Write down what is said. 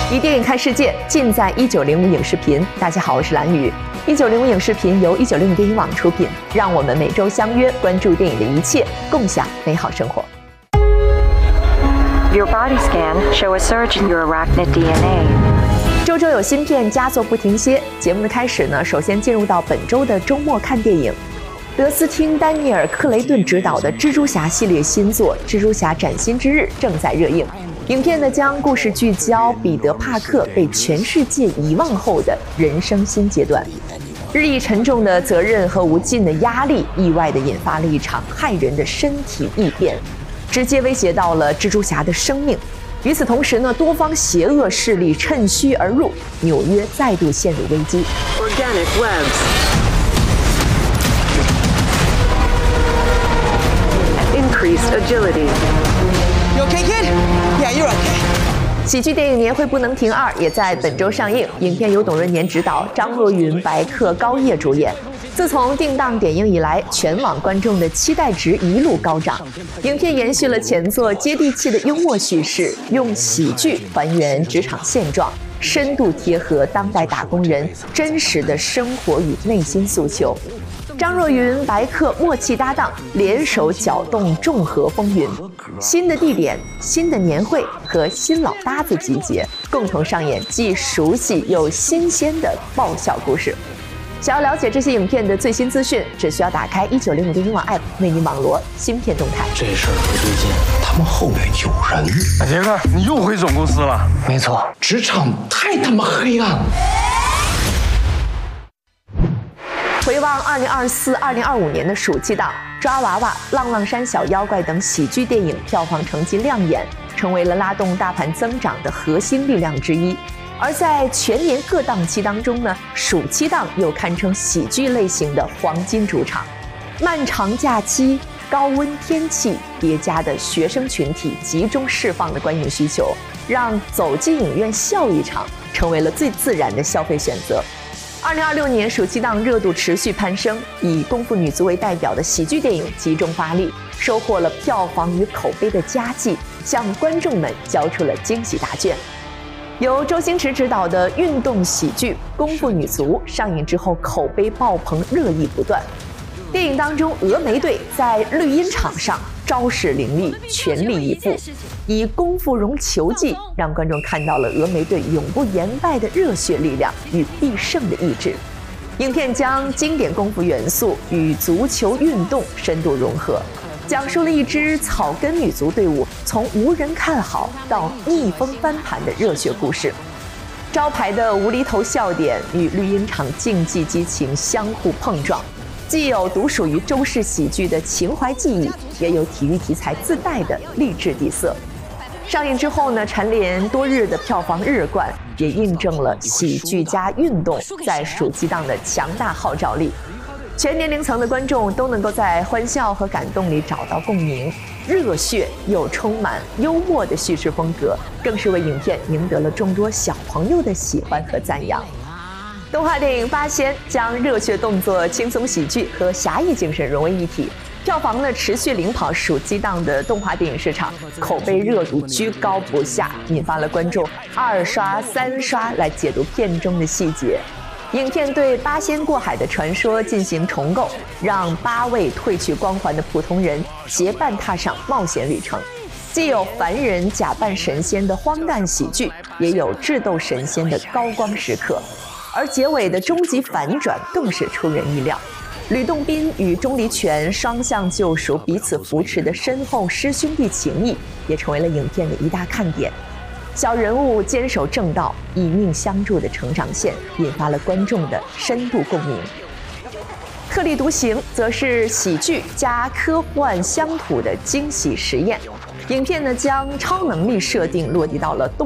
以电影看世界，尽在1905影视频。大家好，我是蓝宇。1905影视频由1905电影网出品，让我们每周相约，关注电影的一切，共享美好生活。 Your body scan show a surge in your arachnid DNA. 周周有新片，佳作不停歇。节目的开始呢，首先进入到本周的周末看电影。德斯汀·丹尼尔·克雷顿执导的蜘蛛侠系列新作《蜘蛛侠崭新之日》正在热映。影片呢将故事聚焦彼得·帕克被全世界遗忘后的人生新阶段，日益沉重的责任和无尽的压力，意外地引发了一场骇人的身体异变，直接威胁到了蜘蛛侠的生命。与此同时呢，多方邪恶势力趁虚而入，纽约再度陷入危机。 Organic webs. Increased agility. You okay, kid? Yeah, you're okay. 喜剧电影年会不能停2也在本周上映，影片由董润年执导，张若昀、白客、高叶主演。自从定档点映以来，全网观众的期待值一路高涨。影片延续了前作接地气的幽默叙事，用喜剧还原职场现状，深度贴合当代打工人真实的生活与内心诉求。张若昀、白客默契搭档，联手搅动众河风云。新的地点、新的年会和新老搭子集结，共同上演既熟悉又新鲜的爆笑故事。想要了解这些影片的最新资讯，只需要打开1905电影网 App， 为你网罗新片动态。 这事儿不对劲，他们后面有人。 杰克，你又回总公司了？ 没错，职场太他妈黑暗了。 回望2024、2025年的暑期档，抓娃娃、浪浪山小妖怪等喜剧电影票房成绩亮眼，成为了拉动大盘增长的核心力量之一。而在全年各档期当中呢，暑期档又堪称喜剧类型的黄金主场。漫长假期、高温天气叠加的学生群体集中释放的观影需求，让走进影院笑一场成为了最自然的消费选择。2026年暑期档热度持续攀升，以功夫女足为代表的喜剧电影集中发力，收获了票房与口碑的佳绩，向观众们交出了惊喜答卷。由周星驰执导的运动喜剧《功夫女足》上映之后，口碑爆棚，热议不断。电影当中，峨眉队在绿茵场上招式凌厉，全力以赴，以功夫融球技，让观众看到了峨眉队永不言败的热血力量与必胜的意志。影片将经典功夫元素与足球运动深度融合，讲述了一支草根女足队伍从无人看好到逆风翻盘的热血故事。招牌的无厘头笑点与绿茵场竞技激情相互碰撞，既有独属于周氏喜剧的情怀记忆，也有体育题材自带的励志底色。上映之后呢，蝉联多日的票房日冠，也印证了喜剧加运动在暑期档的强大号召力。全年龄层的观众都能够在欢笑和感动里找到共鸣，热血又充满幽默的叙事风格，更是为影片赢得了众多小朋友的喜欢和赞扬。动画电影《八仙》将热血动作、轻松喜剧和侠义精神融为一体，票房呢持续领跑暑期档的动画电影市场，口碑热度居高不下，引发了观众2刷、3刷来解读片中的细节。影片对八仙过海的传说进行重构，让8位褪去光环的普通人结伴踏上冒险旅程，既有凡人假扮神仙的荒诞喜剧，也有智斗神仙的高光时刻。而结尾的终极反转更是出人意料，吕洞宾与钟离权双向救赎、彼此扶持的深厚师兄弟情谊，也成为了影片的一大看点。小人物坚守正道、以命相助的成长线，引发了观众的深度共鸣。特立独行则是喜剧加科幻乡土的惊喜实验。影片呢将超能力设定落地到了动